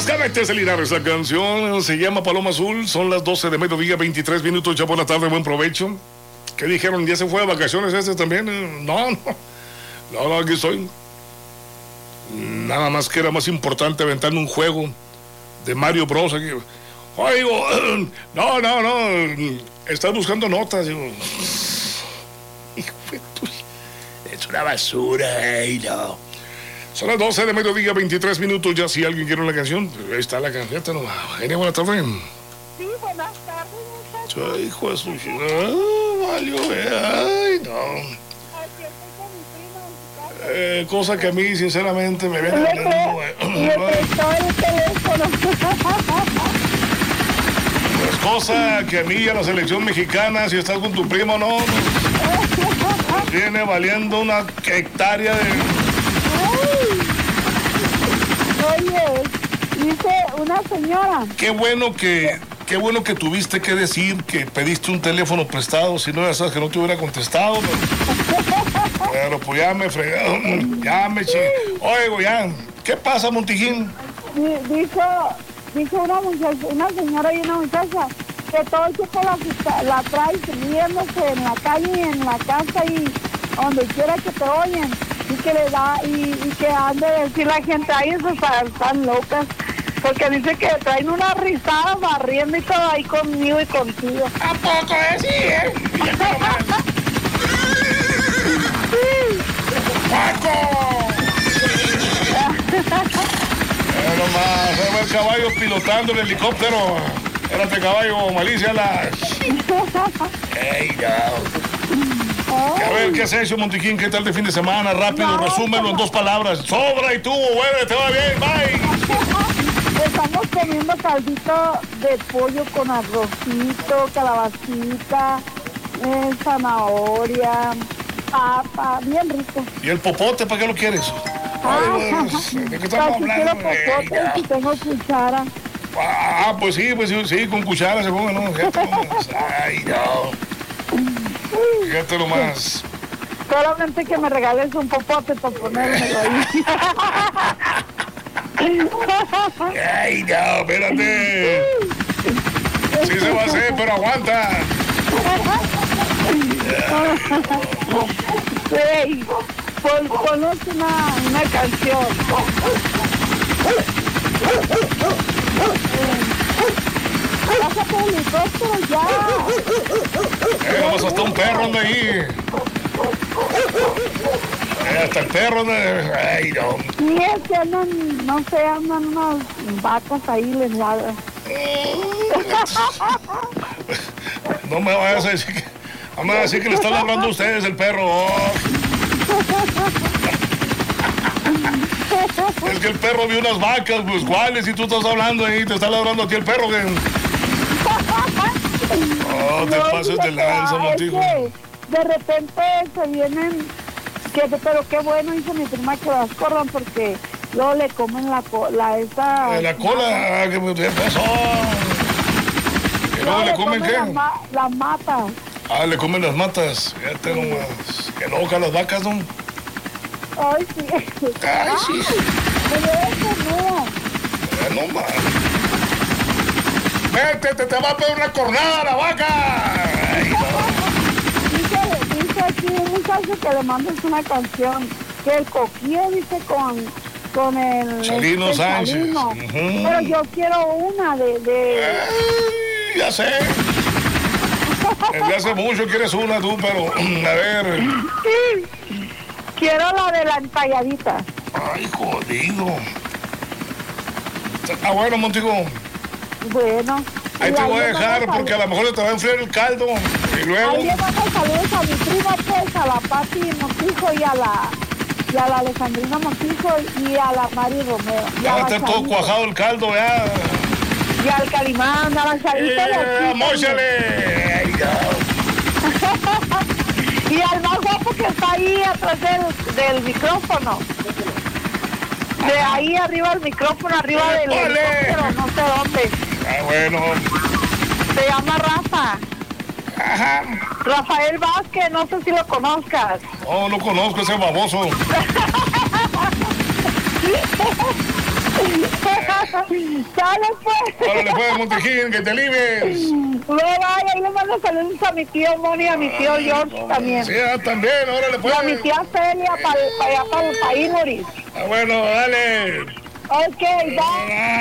Carácter Linares, esa canción se llama Paloma Azul. Son las 12 de mediodía, 23 minutos ya por la tarde. Buen provecho. ¿Qué dijeron? ¿Ya se fue de vacaciones este también? No, aquí estoy. Nada más que era más importante aventarme un juego de Mario Bros. Aquí. Oigo, no. Estás buscando notas. Digo, es una basura, no. Son las 12 de mediodía, 23 minutos. Ya si alguien quiere una canción, ahí está la canción. Genia, buenas tardes. Sí, buenas tardes, muchachos. Ay, hijo de su chica. Valió, ay, no. Aquí estoy con mi prima en su casa. Cosa que a mí, sinceramente, me viene Le hablando. prestó el teléfono. Pues cosa que a mí y a la selección mexicana, si estás con tu primo, no. Nos viene valiendo una hectárea de... Oye, dice una señora. Qué bueno que tuviste que decir que pediste un teléfono prestado, si no ya sabes que no te hubiera contestado. Pero pues ya me fregaron, ya me chingué. Oigo, ya, ¿qué pasa, Montijín? Dijo una señora y una muchacha que todo el tiempo la trae riéndose en la calle y en la casa y donde quiera que te oyen. Y que le da, y que han de decir la gente, ay, esas están locas, porque dice que traen una risada barriendo y todo ahí conmigo y contigo. ¿A poco es? Sí, ¡Paco! Nomás, se ve el caballo pilotando el helicóptero. Espérate, caballo, malicia la... ¡Ey, no! A ver, ¿qué has hecho, Montiquín? ¿Qué tal de fin de semana? Rápido, resúmelo en 2 palabras. Sobra y tú, vuelve, te va bien, bye. Estamos comiendo caldito de pollo con arrocito, calabacita, zanahoria, papa, bien rico. ¿Y el popote, para qué lo quieres? ¿De qué estamos hablando? Popote, si tengo cuchara. Pues sí, con cuchara se ponga, ¿no? Ay, no. Fíjate nomás. Solamente que me regales un popote para ponérmelo ahí. Ay, no, espérate. Sí se va a hacer, pero aguanta. Hey, ponos una canción. Pásate el helicóptero ya. Vamos hasta un perro anda ahí. Hasta el perro anda. Ay, no. Sí, es que andan, no sé, andan unas vacas ahí lenguadas. No me vayas a decir que... No me vayas a decir que le están ladrando a ustedes el perro. Oh. Es que el perro vio unas vacas, pues cuáles, y tú estás hablando ahí, te está ladrando a ti el perro. Que... Oh, te pases de lanza, Montijo. De repente se vienen, pero qué bueno, dice mi prima, que las corran porque luego le comen la cola. ¿La cola? ¿Qué pasó? ¿Y luego le comen qué? Las matas. Le comen las matas. Fíjate nomás. Qué loca las vacas, ¿no? Ay, sí. Ay, sí. Me veo No más. Vete, te va a pedir una cornada la vaca. Ay, no. Dice aquí un muchacho que le mandes una canción, que el coquillo dice con el... Chalino Sánchez. Chalino. Pero yo quiero una de... Ay, ya sé. Desde hace mucho quieres una tú, pero a ver. Sí. Quiero la de la entalladita. Ay, jodido. Bueno, Montigo. Bueno. Ahí te voy a dejar porque a lo mejor te va a enfriar el caldo. Y luego... Ahí le mando saludos a mi prima, pues, a la Pati Montijo y a la Alejandrina Montijo y a la Mari Romero. Ya va a estar todo cuajado el caldo, ya. Y al Calimán, a la Chavita de aquí. ¡Móchale! Ay, no. Y al más guapo que está ahí atrás del micrófono. De ahí arriba del micrófono, arriba del helicóptero, no sé dónde. Bueno. Se llama Rafa. Ajá. Rafael Vázquez, no sé si lo conozcas. No, no conozco ese baboso. Sale pues. Órale pues, Montejín, que te libres. No vaya, y le mando saludos a mi tío Moni y a mi tío George también. Sí, también, órale pues. Y a mi tía Celia para allá para el país, Moris. Bueno, dale. Ok, bye.